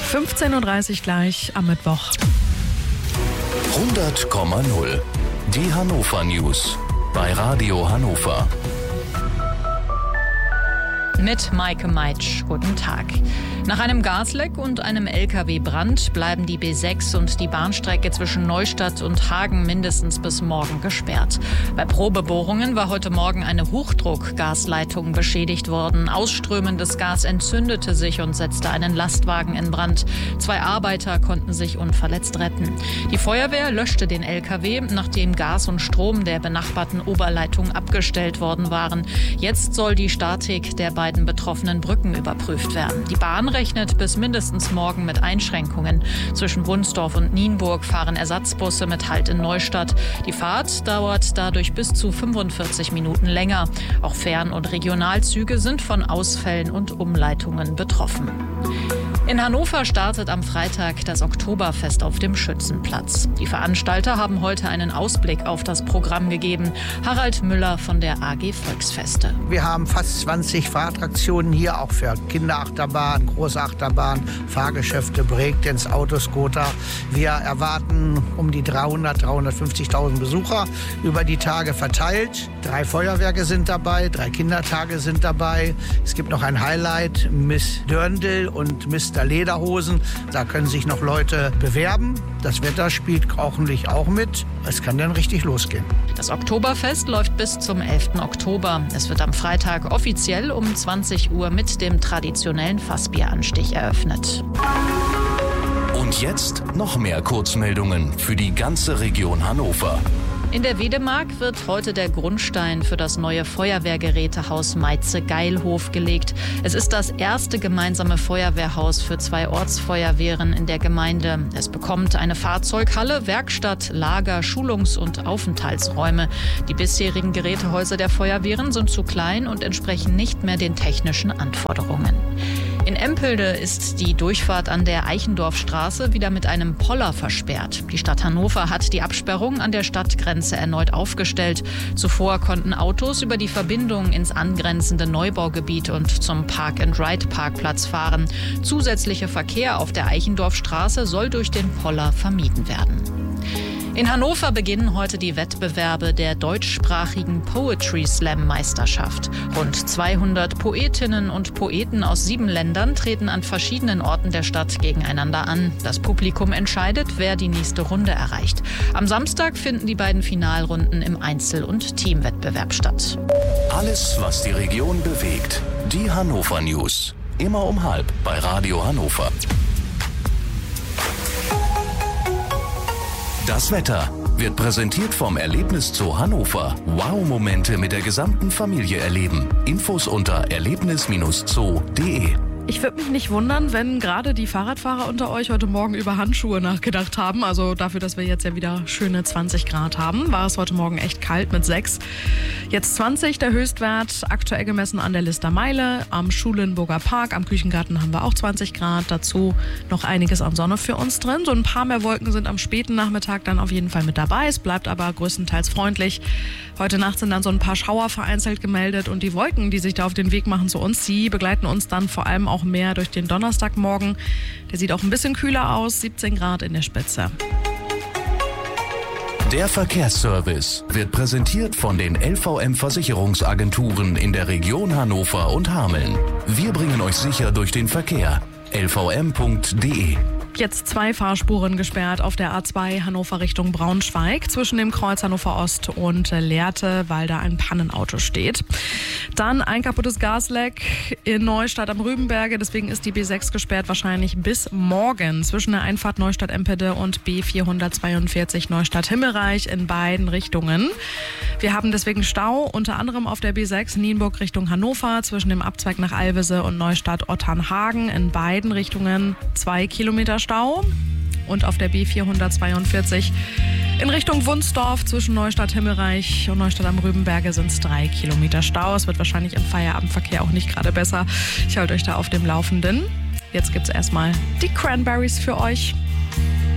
15.30 Uhr gleich am Mittwoch. 100,0. Die Hannover News bei Radio Hannover. Mit Maike Meitsch. Guten Tag. Nach einem Gasleck und einem LKW-Brand bleiben die B6 und die Bahnstrecke zwischen Neustadt und Hagen mindestens bis morgen gesperrt. Bei Probebohrungen war heute Morgen eine Hochdruckgasleitung beschädigt worden. Ausströmendes Gas entzündete sich und setzte einen Lastwagen in Brand. 2 Arbeiter konnten sich unverletzt retten. Die Feuerwehr löschte den LKW, nachdem Gas und Strom der benachbarten Oberleitung abgestellt worden waren. Jetzt soll die Statik der beiden betroffenen Brücken überprüft werden. Die Bahn rechnet bis mindestens morgen mit Einschränkungen. Zwischen Wunsdorf und Nienburg fahren Ersatzbusse mit Halt in Neustadt. Die Fahrt dauert dadurch bis zu 45 Minuten länger. Auch Fern- und Regionalzüge sind von Ausfällen und Umleitungen betroffen. In Hannover startet am Freitag das Oktoberfest auf dem Schützenplatz. Die Veranstalter haben heute einen Ausblick auf das Programm gegeben. Harald Müller von der AG Volksfeste. Wir haben fast 20 Fahrattraktionen hier, auch für Kinderachterbahn, Großachterbahn, Fahrgeschäfte, Breakdance, Autoscooter. Wir erwarten um die 350.000 Besucher über die Tage verteilt. 3 Feuerwerke sind dabei, 3 Kindertage sind dabei. Es gibt noch ein Highlight, Miss Dörndl und Mr. Lederhosen. Da können sich noch Leute bewerben. Das Wetter spielt hoffentlich auch mit. Es kann dann richtig losgehen. Das Oktoberfest läuft bis zum 11. Oktober. Es wird am Freitag offiziell um 20 Uhr mit dem traditionellen Fassbieranstich eröffnet. Und jetzt noch mehr Kurzmeldungen für die ganze Region Hannover. In der Wedemark wird heute der Grundstein für das neue Feuerwehrgerätehaus Meitze-Geilhof gelegt. Es ist das erste gemeinsame Feuerwehrhaus für 2 Ortsfeuerwehren in der Gemeinde. Es bekommt eine Fahrzeughalle, Werkstatt, Lager, Schulungs- und Aufenthaltsräume. Die bisherigen Gerätehäuser der Feuerwehren sind zu klein und entsprechen nicht mehr den technischen Anforderungen. In Empelde ist die Durchfahrt an der Eichendorfstraße wieder mit einem Poller versperrt. Die Stadt Hannover hat die Absperrung an der Stadtgrenze erneut aufgestellt. Zuvor konnten Autos über die Verbindung ins angrenzende Neubaugebiet und zum Park-and-Ride-Parkplatz fahren. Zusätzlicher Verkehr auf der Eichendorfstraße soll durch den Poller vermieden werden. In Hannover beginnen heute die Wettbewerbe der deutschsprachigen Poetry Slam Meisterschaft. Rund 200 Poetinnen und Poeten aus 7 Ländern treten an verschiedenen Orten der Stadt gegeneinander an. Das Publikum entscheidet, wer die nächste Runde erreicht. Am Samstag finden die beiden Finalrunden im Einzel- und Teamwettbewerb statt. Alles, was die Region bewegt. Die Hannover News. Immer um 12:30 bei Radio Hannover. Das Wetter wird präsentiert vom Erlebniszoo Hannover. Wow-Momente mit der gesamten Familie erleben. Infos unter erlebnis-zoo.de. Ich würde mich nicht wundern, wenn gerade die Fahrradfahrer unter euch heute Morgen über Handschuhe nachgedacht haben. Also dafür, dass wir jetzt ja wieder schöne 20 Grad haben, war es heute Morgen echt kalt mit 6. Jetzt 20, der Höchstwert, aktuell gemessen an der Lister Meile. Am Schulenburger Park, am Küchengarten haben wir auch 20 Grad. Dazu noch einiges an Sonne für uns drin. So ein paar mehr Wolken sind am späten Nachmittag dann auf jeden Fall mit dabei. Es bleibt aber größtenteils freundlich. Heute Nacht sind dann so ein paar Schauer vereinzelt gemeldet. Und die Wolken, die sich da auf den Weg machen zu uns, die begleiten uns dann vor allem auch mehr durch den Donnerstagmorgen. Der sieht auch ein bisschen kühler aus, 17 Grad in der Spitze. Der Verkehrsservice wird präsentiert von den LVM-Versicherungsagenturen in der Region Hannover und Hameln. Wir bringen euch sicher durch den Verkehr. lvm.de. Jetzt 2 Fahrspuren gesperrt auf der A2 Hannover Richtung Braunschweig zwischen dem Kreuz Hannover Ost und Lehrte, weil da ein Pannenauto steht. Dann ein kaputtes Gasleck in Neustadt am Rübenberge, deswegen ist die B6 gesperrt, wahrscheinlich bis morgen zwischen der Einfahrt Neustadt-Empede und B442 Neustadt-Himmelreich in beiden Richtungen. Wir haben deswegen Stau, unter anderem auf der B6 Nienburg Richtung Hannover zwischen dem Abzweig nach Alvese und Neustadt-Otternhagen in beiden Richtungen 2 Kilometer Stau. Und auf der B442 in Richtung Wunsdorf zwischen Neustadt-Himmelreich und Neustadt am Rübenberge sind es 3 Kilometer Stau. Es wird wahrscheinlich im Feierabendverkehr auch nicht gerade besser. Ich halte euch da auf dem Laufenden. Jetzt gibt es erstmal die Cranberries für euch.